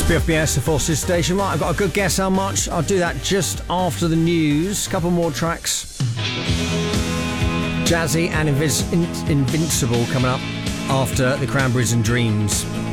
BFBS, the Forces Station. Right, I've got a good guess how much. I'll do that just after the news. A couple more tracks. Jazzy and Invincible coming up after the Cranberries and Dreams.